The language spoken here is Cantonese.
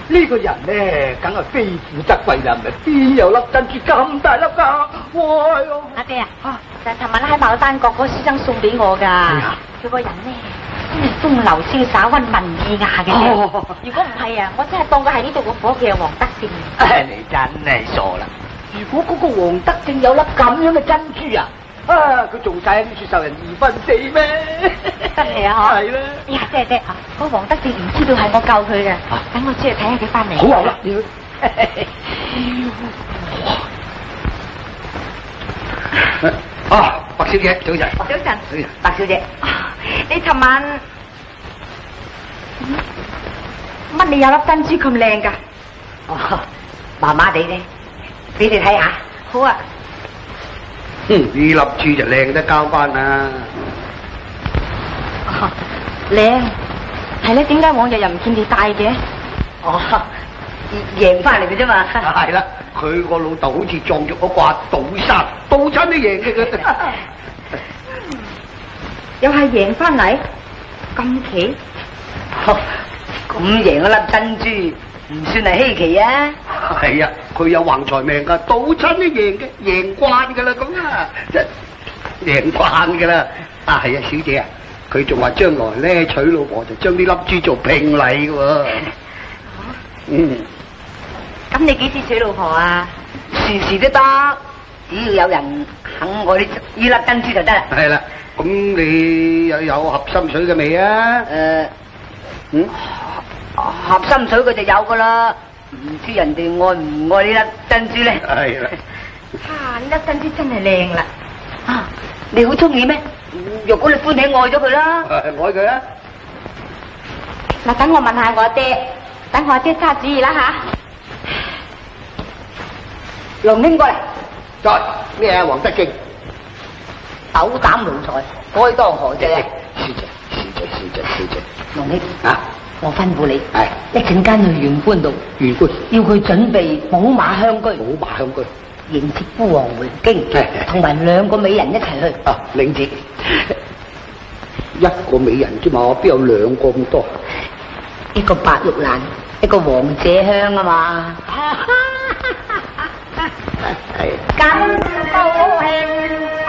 呢個人咧，梗係非富則貴啦，唔係邊有粒珍珠咁大粒噶？哇！ 阿爹啊，就係尋晚喺牡丹閣嗰個師生送俾我噶。佢個人咧，真係風流瀟灑、溫文爾雅嘅。如果唔係啊，我真係當佢係呢度個伙計黃德正。 你真係傻啦！如果嗰個黃德正有粒咁樣嘅珍珠啊，佢仲使喺呢處受人2分4咩？ 真係啊！ 係啦。 哎呀，爹，嗰黃德正唔知道係我救佢嘅。等我出去睇下佢翻嚟。 好啦，白小姐，早晨。 早晨，白小姐。你尋晚乜你有粒珍珠咁靚噶？麻麻地咧，俾你睇下。好啊。 呢粒珠就靚得交關啦。 靚係咧，點解往日又唔見你戴嘅？贏翻嚟嘅啫嘛。 係啦，佢個老豆好似撞咗嗰掛賭山，賭親都贏嘅佢。 又係贏翻嚟，咁奇？咁贏嗰粒珍珠唔算係稀奇啊！ 係啊，佢有橫財命噶，賭親都贏嘅，贏慣噶啦咁啊，贏慣噶啦。係啊，小姐啊，佢仲話將來咧娶老婆就將呢粒珠做聘禮嘅。 咁你幾時娶老婆啊？時時都得，只要有人肯我呢粒珍珠就得啦。 係啦，咁你又有合心水嘅未啊？ 合心水佢就有噶啦，唔知人哋愛唔愛呢粒珍珠咧？ 係啦。 呢粒珍珠真係靚啦！你好中意咩？若果你歡喜愛咗佢啦， 愛佢啊！ 嗱，等我問下我阿爹，等我阿爹揸主意啦吓。龍兄過嚟。 再咩啊？黃德正， 斗膽奴才，該當何罪啊？ 小姐。 龍兄啊！ 我吩咐你， 係一陣間去縣官度， 縣官要佢準備寶馬香居，迎接夫王回京，同埋2個美人一齊去。 領旨，一個美人啫嘛，邊有2個咁多？ 一個白玉蘭，一個黃謝香啊嘛。 係咁高興。